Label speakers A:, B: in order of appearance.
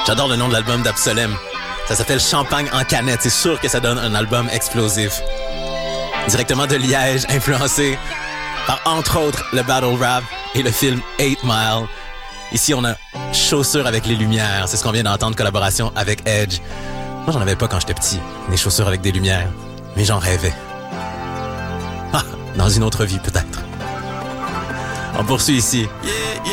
A: J'adore le nom de l'album d'Absolem. Ça s'appelle Champagne en canette. C'est sûr que ça donne un album explosif. Directement de Liège, influencé par, entre autres, le battle rap et le film 8 Mile. Ici, on a Chaussures avec les lumières. C'est ce qu'on vient d'entendre, collaboration avec Edge. Moi, j'en avais pas quand j'étais petit, des chaussures avec des lumières. Mais j'en rêvais. Ah, dans une autre vie, peut-être. On poursuit ici. Yeah.